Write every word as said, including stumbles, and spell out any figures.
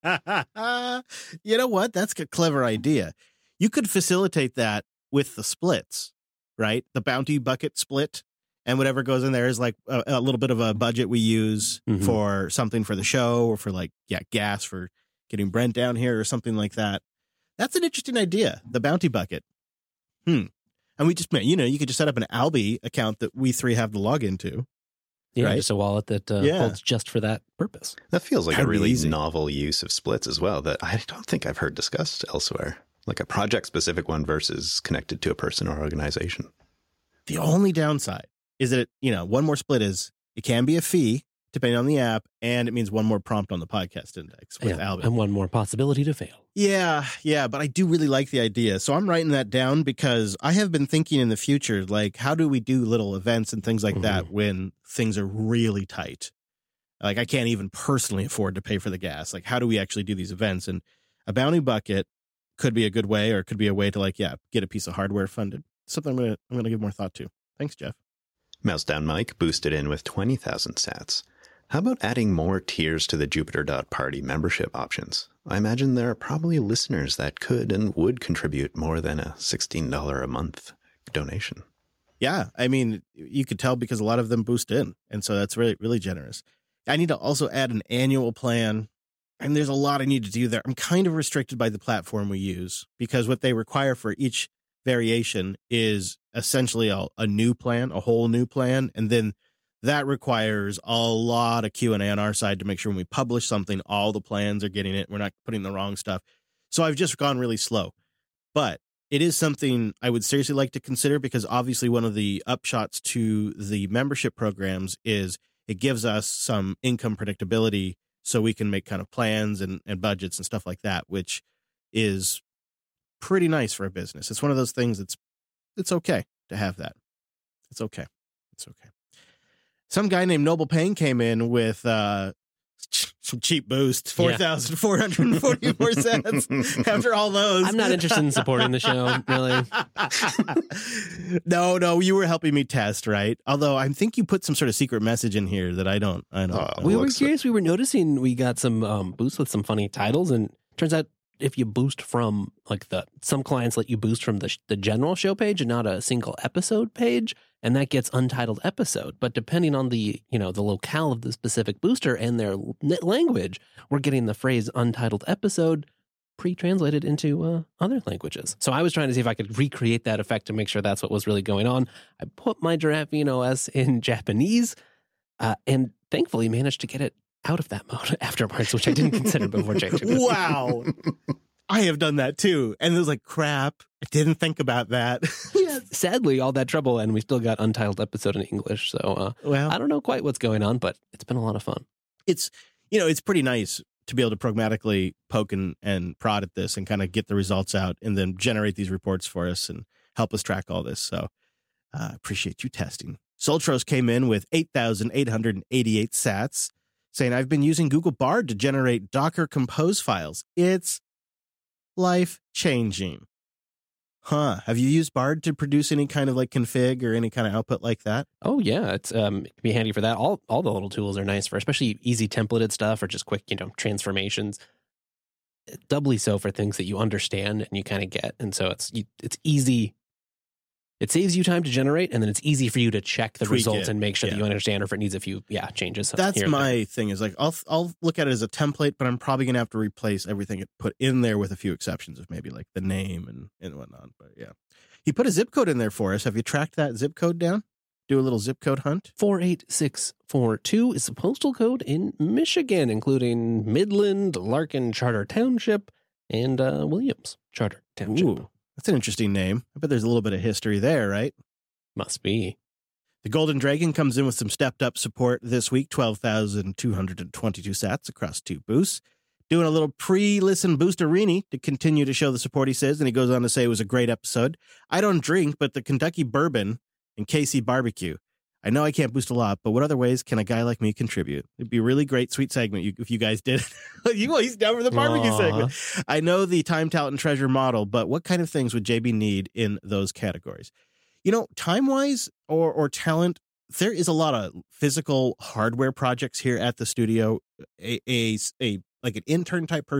You know what? That's a clever idea. You could facilitate that with the splits, right? The bounty bucket split, and whatever goes in there is like a, a little bit of a budget we use mm-hmm. for something for the show or for like, yeah, gas for getting Brent down here or something like that. That's an interesting idea. The bounty bucket. Hmm. And we just, you know, you could just set up an Alby account that we three have to log into. Yeah, right? Just a wallet that uh, yeah. holds just for that purpose. That feels like That'd a really easy. novel use of splits as well that I don't think I've heard discussed elsewhere. Like a project-specific one versus connected to a person or organization. The only downside is that, it, you know, one more split is it can be a fee depending on the app, and it means one more prompt on the podcast index with yeah, Alby. And one more possibility to fail. Yeah, yeah, but I do really like the idea. So I'm writing that down because I have been thinking in the future, like, how do we do little events and things like mm-hmm. that when things are really tight? Like, I can't even personally afford to pay for the gas. Like, how do we actually do these events? And a bounty bucket could be a good way, or it could be a way to, like, yeah, get a piece of hardware funded. Something I'm going to I'm gonna give more thought to. Thanks, Jeff. Mouse Down Mike boosted in with twenty thousand sats. How about adding more tiers to the Jupiter dot party membership options? I imagine there are probably listeners that could and would contribute more than a sixteen dollars a month donation. Yeah, I mean, you could tell because a lot of them boost in, and so that's really, really generous. I need to also add an annual plan, and there's a lot I need to do there. I'm kind of restricted by the platform we use because what they require for each variation is essentially a, a new plan, a whole new plan, and then that requires a lot of Q and A on our side to make sure when we publish something, all the plans are getting it. We're not putting the wrong stuff. So I've just gone really slow. But it is something I would seriously like to consider because obviously one of the upshots to the membership programs is it gives us some income predictability so we can make kind of plans and, and budgets and stuff like that, which is pretty nice for a business. It's one of those things that's it's okay to have that. It's okay. It's okay. Some guy named Noble Payne came in with uh, some cheap boost, four thousand four hundred forty-four cents after all those. I'm not interested in supporting the show, really. no, no, you were helping me test, right? Although I think you put some sort of secret message in here that I don't, I don't. Oh, we were curious. We were noticing we got some um, boosts with some funny titles, and turns out if you boost from like the some clients let you boost from the the general show page and not a single episode page, and that gets untitled episode. But depending on the you know the locale of the specific booster and their language, we're getting the phrase untitled episode pre-translated into uh, other languages. So I was trying to see if I could recreate that effect to make sure that's what was really going on. I put my Giraffing O S in Japanese, uh, and thankfully managed to get it out of that mode afterwards, which I didn't consider before changing it. Wow. I have done that too. And it was like, crap, I didn't think about that. Yes. Sadly, all that trouble, and we still got untitled episode in English. So uh, well, I don't know quite what's going on, but it's been a lot of fun. It's, you know, it's pretty nice to be able to pragmatically poke and, and prod at this and kind of get the results out and then generate these reports for us and help us track all this. So I uh, appreciate you testing. Soltros came in with eight thousand eight hundred eighty-eight sats, saying, I've been using Google Bard to generate Docker Compose files. It's life-changing. Huh. Have you used Bard to produce any kind of like config or any kind of output like that? Oh, yeah. It's um, it can be handy for that. All all the little tools are nice for especially easy templated stuff or just quick, you know, transformations. Doubly so for things that you understand and you kind of get. And so it's you, it's easy. It saves you time to generate, and then it's easy for you to check the Tweak results it. and make sure Yeah. that you understand or if it needs a few, yeah, changes. That's here and my there. thing is like, I'll, I'll look at it as a template, but I'm probably going to have to replace everything it put in there with a few exceptions of maybe like the name and, and whatnot. But yeah, he put a zip code in there for us. Have you tracked that zip code down? Do a little zip code hunt. four eight six four two is the postal code in Michigan, including Midland, Larkin Charter Township, and uh, Williams Charter Township. Ooh, that's an interesting name. I bet there's a little bit of history there, right? Must be. The Golden Dragon comes in with some stepped-up support this week, twelve thousand two hundred twenty-two sats across two boosts. Doing a little pre-listen boosterini to continue to show the support, he says, and he goes on to say it was a great episode. I don't drink, but the Kentucky Bourbon and K C Barbecue. I know I can't boost a lot, but what other ways can a guy like me contribute? It'd be a really great, sweet segment you, if you guys did it. you, he's down for the barbecue Aww. segment. I know the time, talent, and treasure model, but what kind of things would J B need in those categories? You know, time-wise or or talent, there is a lot of physical hardware projects here at the studio. A, a, a like an intern type person